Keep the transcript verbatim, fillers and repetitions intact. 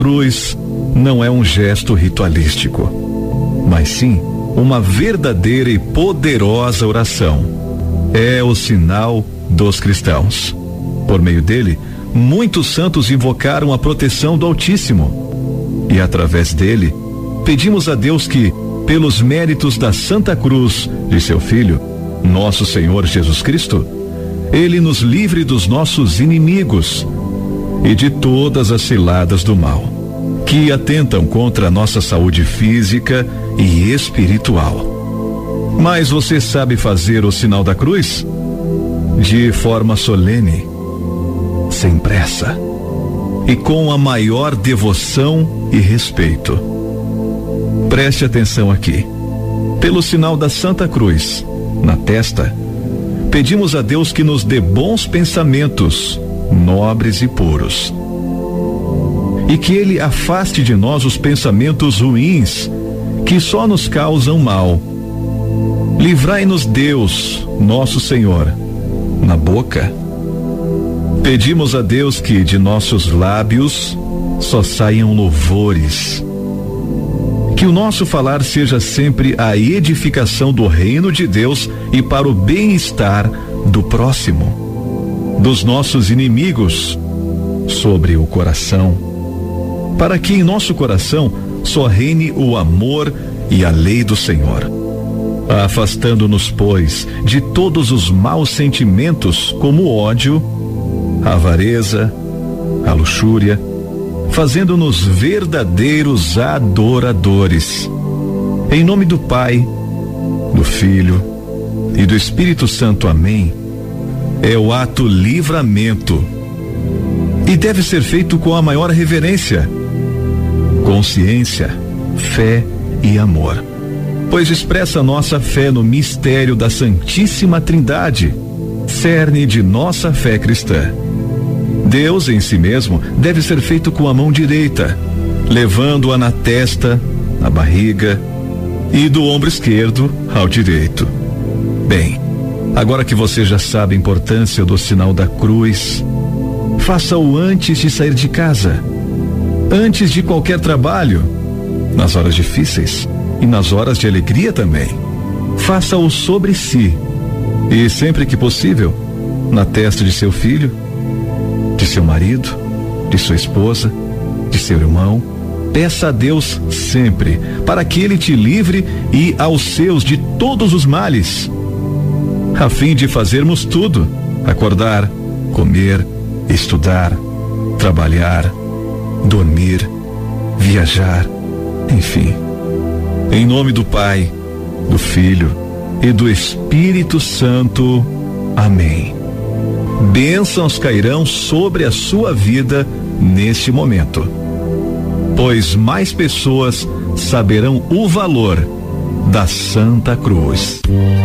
cruz não é um gesto ritualístico, mas sim uma verdadeira e poderosa oração. É o sinal dos cristãos. Por meio dele, muitos santos invocaram a proteção do Altíssimo. E através dele, pedimos a Deus que, pelos méritos da Santa Cruz de seu Filho, nosso Senhor Jesus Cristo, ele nos livre dos nossos inimigos e de todas as ciladas do mal, que atentam contra a nossa saúde física e espiritual. Mas você sabe fazer o sinal da cruz? De forma solene, sem pressa e com a maior devoção e respeito. Preste atenção aqui. Pelo sinal da Santa Cruz, na testa, pedimos a Deus que nos dê bons pensamentos, nobres e puros. E que ele afaste de nós os pensamentos ruins, que só nos causam mal. Livrai-nos, Deus, nosso Senhor, na boca. Pedimos a Deus que de nossos lábios só saiam louvores. Que o nosso falar seja sempre a edificação do reino de Deus e para o bem-estar do próximo, dos nossos inimigos, sobre o coração, para que em nosso coração só reine o amor e a lei do Senhor. Afastando-nos, pois, de todos os maus sentimentos, como o ódio, a avareza, a luxúria, fazendo-nos verdadeiros adoradores. Em nome do Pai, do Filho e do Espírito Santo. Amém. É o ato livramento e deve ser feito com a maior reverência, consciência, fé e amor, pois expressa nossa fé no mistério da Santíssima Trindade, cerne de nossa fé cristã. Deus em si mesmo deve ser feito com a mão direita, levando-a na testa, na barriga e do ombro esquerdo ao direito. Bem, agora que você já sabe a importância do sinal da cruz, faça-o antes de sair de casa, antes de qualquer trabalho, nas horas difíceis e nas horas de alegria também. Faça-o sobre si e, sempre que possível, na testa de seu filho, de seu marido, de sua esposa, de seu irmão. Peça a Deus sempre para que ele te livre e aos seus de todos os males, a fim de fazermos tudo: acordar, comer, estudar, trabalhar, dormir, viajar, enfim. Em nome do Pai, do Filho e do Espírito Santo. Amém. Bênçãos cairão sobre a sua vida neste momento, pois mais pessoas saberão o valor da Santa Cruz.